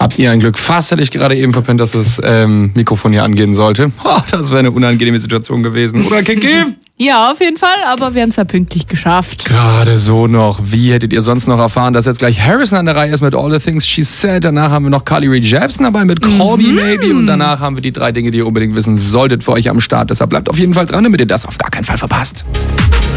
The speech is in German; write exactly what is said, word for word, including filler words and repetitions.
Habt ihr ein Glück. Fast hätte ich gerade eben verpennt, dass das ähm, Mikrofon hier angehen sollte. Oh, das wäre eine unangenehme Situation gewesen. Oder, Kiki? Ja, auf jeden Fall, aber wir haben es ja pünktlich geschafft. Gerade so noch. Wie hättet ihr sonst noch erfahren, dass jetzt gleich Harrison an der Reihe ist mit All the Things She Said? Danach haben wir noch Carly Rae Jepsen dabei mit Call Me Maybe. Und danach haben wir die drei Dinge, die ihr unbedingt wissen solltet für euch am Start. Deshalb bleibt auf jeden Fall dran, damit ihr das auf gar keinen Fall verpasst.